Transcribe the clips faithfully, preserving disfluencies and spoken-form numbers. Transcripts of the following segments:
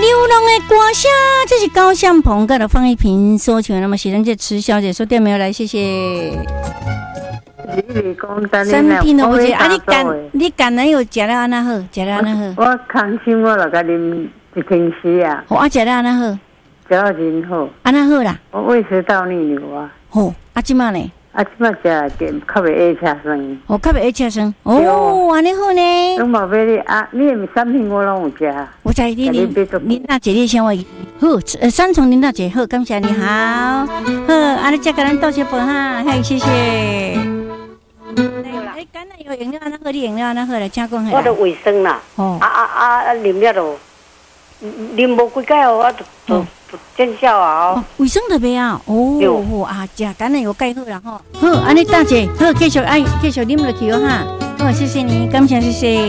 流浪的歌声，这是高向鹏跟着方一平所唱。那么是咱这池小姐说电没有来，谢谢。三品都不知啊！你干你干哪有食了安那好？食了安那好？ 我空心我就甲啉一瓶水啊。 哦，啊食了安那好？ 食了真好。安那好啦。 我胃食道逆流啊。 哦，啊即马呢？ 啊即马食点较袂会吃酸。 哦，较袂会吃酸。哦，安尼好呢。 拢冇买你啊！你的产品我拢有食。 我知你你林大姐，你先我好，呃，三重林大姐好，感谢你好，好，安尼再给咱倒些饭哈，嘿，谢谢。哎，橄榄油饮料那喝，你饮料那喝来加工下。 我都卫生啦。哦。啊啊啊！啉了都啉无几盖哦，我都都见效啊哦。卫生特别啊，哦，啊，食橄榄油盖好啦吼。好，安尼大姐，好，继续哎，继续啉落去哦哈。好，谢谢你，感谢谢谢。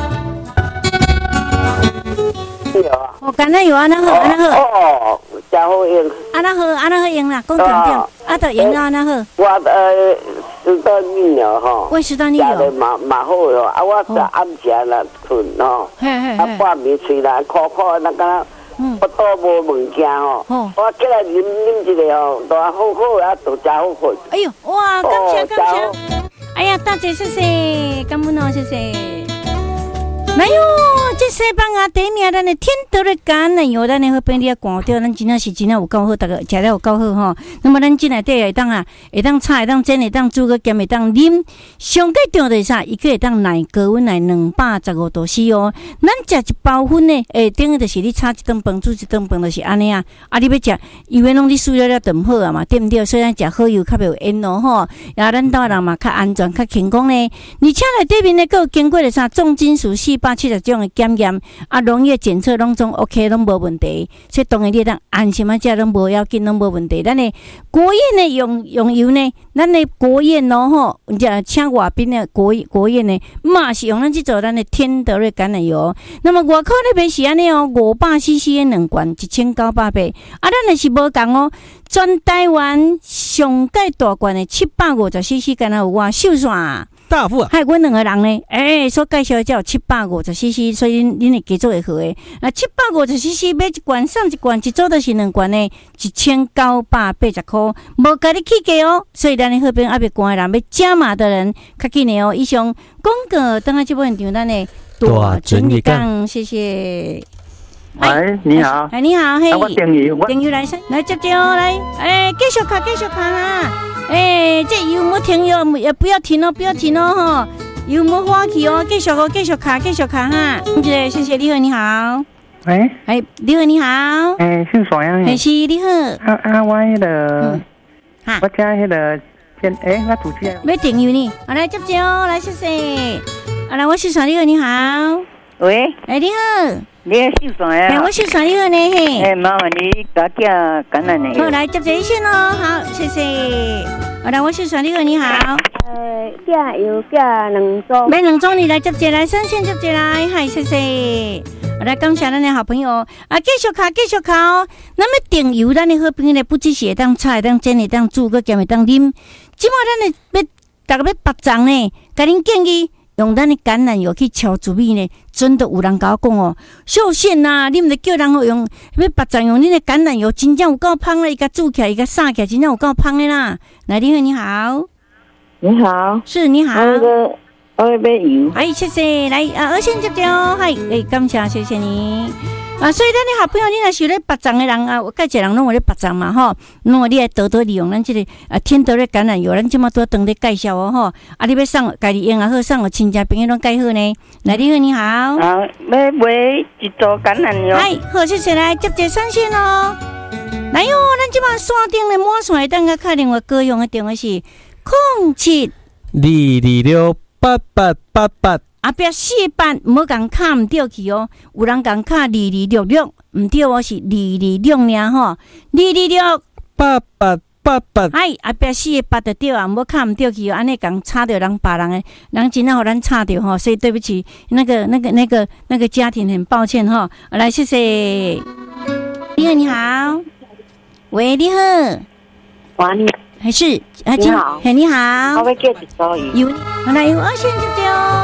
有啊。 哦，橄榄油安那喝，安那喝。 哦，真好用。 安那喝，安那喝用啦，讲重点。啊，就用了安那好。 我呃。食道逆流吼， 我食道逆流， 食了嘛嘛好哟。啊，我食暗时啦困吼，啊半暝喙啦苦苦，那个我倒无物件吼，我起来啉啉一个吼，都好好啊，都真好喝。 哎呦，哇，感谢感谢！哎呀，大姐谢谢，感恩哦，谢谢。哎呦，这西班牙第一名，咱的天德的橄榄油，咱的好便利啊，挂掉，咱真正是真正有够好，大家食了有够好吼。那么咱进来底会当啊，会当炒，会当煎，会当煮，个咸会当啉。上计重要的是啥？伊个会当耐高温来两百十五度 C 哦。咱食一包粉呢，诶，等于就是你炒一顿饭，煮一顿饭，就是安尼啊。啊，你要食，因为拢你输了了炖好啊嘛，对不对？所以咱食好油较袂有烟哦吼。然后咱岛人嘛较安全、较健康呢。而且内底面呢，佫有经过了啥重金属四百七十种的检验，啊，农业检测拢总 OK， 拢无问题，所以当然你当安心啊，食拢无要紧，拢无问题。咱的国宴呢，用用油呢，咱的国宴咯吼，食请外宾的国国宴呢，嘛是用咱即做咱的天德瑞橄榄油。那么外口那边是安尼哦，五百 C C 的两罐，一千九百八。啊，咱也是无共哦，全台湾上界大罐的七百五十 C C， 敢若有我秀山。 大富啊， 还阮两个人呢，诶、欸，所介绍的叫七百五十 C C， 所以恁恁会加做会好诶。啊，七百五十 C C 买一罐送一罐，一组都是两罐呢，一千九百八十块，无甲你起价哦。所以咱的好朋友阿别关的人要加码的人，较紧的哦。以上广告等下这部现场，咱的大准力讲，谢谢。 喂，你好。 哎，你好，嘿。 我订油， 订油来，来接着来，哎，继续卡，继续卡哈。哎，这油莫停哟，也不要停哦，不要停哦哈，油莫放弃哦，继续哦，继续卡，继续卡哈。谢谢谢，你好，你好。 喂， 哎，你好，你好。 哎，姓啥呀？ 哎，是你好。 啊啊，我迄个，哈，我家迄个，先，哎，我主机要订油呢，啊来接着哦，来谢谢。啊来，我是啥？你好，你好。 喂， 哎，你好。 你姓啥呀？ 哎，我姓啥？你好呢？嘿。 哎，麻烦你加加橄榄油。 好，来接着一线哦，好，谢谢。好来，我姓啥？你好，你好。 呃，加油加两种。 买两种，你来接着来，三线接着来，嗨，谢谢。好来，感谢咱的好朋友啊，继续卡，继续卡哦。那么订油，咱的好朋友呢，不只是会当炒，会当煎，会当煮，个咸会当啉。即马咱的要大家要白粽呢，甲恁建议。用咱的橄榄油去炒煮米呢，真的有人甲我讲哦，秀线呐，你毋得叫人用要白粽用恁的橄榄油，真正有够香咧，伊甲煮起来，伊甲撒起来，真正有够香的啦。来，你好，你好， 你好， 是你好， 那个我要买油， 哎，谢谢，来啊，二线接着哦，嗨，哎，感谢，谢谢你。啊，所以咱的好朋友，你若是咧白粽的人啊，有介侪人拢有咧白粽嘛吼，那么你来多多利用咱这个啊天德的橄榄油，咱即马多当咧介绍哦吼。啊，你要送家己用也好，送互亲戚朋友拢介好呢。来，你好，你好。 啊，要买一组橄榄油。 哎，好，谢谢来接接三线哦。来哟，咱即马线顶咧满线，等下敲电话各用的电话是零七二二六八八八八。 后壁四八唔好共卡唔对去哦，有人共卡二二六六，唔对哦，是二二六尔吼，二二六八八八八。 哎，后壁四个八就对啊，唔好卡唔对去哦，安尼共插着人别人诶，人真正互咱插着吼，所以对不起，那个那个那个那个家庭很抱歉哈。来，谢谢。你好，你好，喂，你好， 喂，你还是你好， 你好， 我要叫一组油， 有，来有二线就对哦。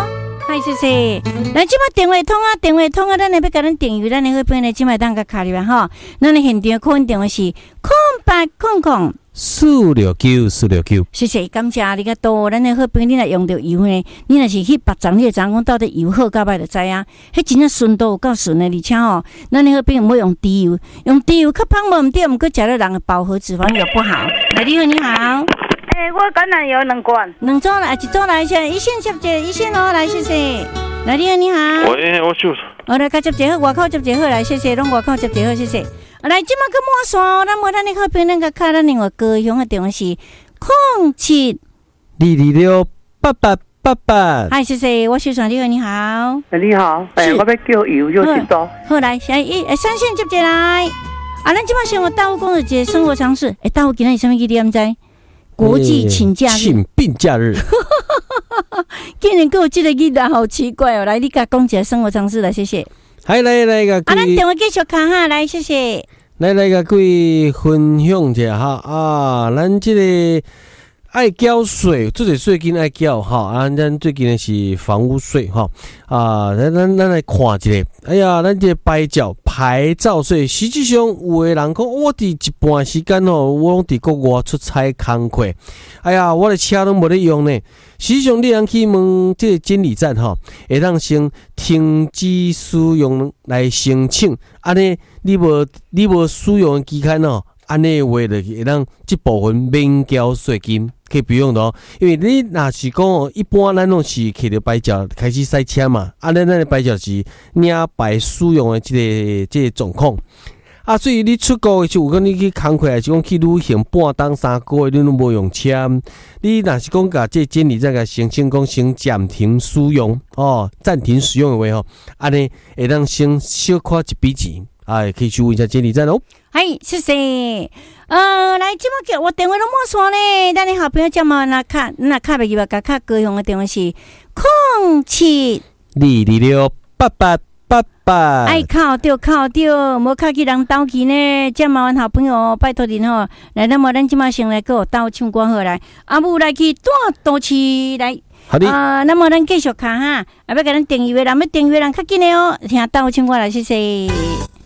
嗨，谢谢。来，即摆电话通啊，电话通啊，咱来要甲咱订阅，咱来好朋友呢，即摆当甲卡入来吼。咱的现场空电话是空八空空四六九四六九。 谢谢，感谢你个多。咱的好朋友，你若用着油呢，你若是去别站，你就知讲到底油好甲歹就知影。迄真正顺度有够顺的，而且吼，咱的好朋友唔好用低油，用低油较胖无毋对，毋过食了人的饱和脂肪又不好。来，你好，你好。 诶、欸，我橄榄油两罐， 两组来，一组来先，一线接者，一线哦，来谢谢。来，你好，你好。 喂，我就是。 我来甲接者好，外口接者好，来谢谢，拢外口接者好，谢谢。来，即马个满线，咱无咱的好朋友，咱个卡咱另外高雄的电话是空七二二六八八八八。 嗨，谢谢，我小爽，你好，你好。 你好，诶，我要叫油有几多？ 好，来，先一三线接者来。啊，咱即马先我大务讲的一个生活常识，诶，大务今仔日什么日你毋知？国际请假日， 请病假日， 竟然跟我这个日子好奇怪哦！来，你甲讲一下生活常识来，谢谢。 来来来个， 啊，咱电话继续卡哈，来，谢谢。 来来个，各位分享一下哈啊，咱这个爱缴税，这个税金爱缴哈啊，咱最近的是房屋税哈啊，咱咱咱来看一下，哎呀，咱这牌照牌照税，实际上有的人讲，我伫一半时间吼，我拢伫国外出差工课，哎呀，我的车拢无咧用呢。实际上，你通去问这个监理站吼，会当先停止使用来申请，安尼你无你无使用的期间吼，安尼话就会当这部分免缴税金。可以不用的哦，因为你若是讲哦，一般咱拢是摕着牌照开始赛车嘛，啊，咱咱的牌照是领牌使用的这个这个状况，啊，所以你出国的时候，有讲你去工课还是讲去旅行半当三个月，你拢无用车，你若是讲甲这监理再甲申请讲先暂停使用哦，暂停使用的话吼，安尼会当先小花一笔钱。哎，可以去问一下监理站哦。 嗨，谢谢。呃，来，今麦叫我电话都没说呢。咱的好朋友叫嘛，那卡那卡袂记吧？甲卡高雄的电话是空七二二六八八八八。 哎，靠掉靠掉，无卡去人斗去呢。叫嘛，阮好朋友拜托恁吼，来，那么咱今麦先来给我斗唱歌好来，阿母来去大都市来。 好的。 啊，那么咱继续卡哈，啊，要甲咱订阅的人，要订阅人较紧的哦，听斗唱歌来，谢谢。